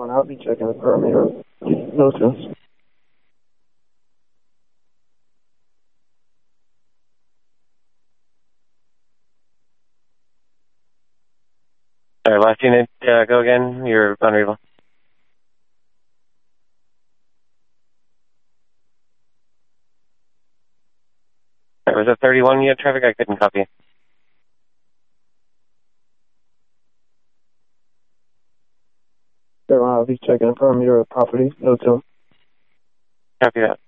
31, I'll be checking the perimeter. No sense. Sorry, last unit, go again. You're unreadable. Was that 31 unit traffic? I couldn't copy. I'll be checking the perimeter of property. No sense. Copy that.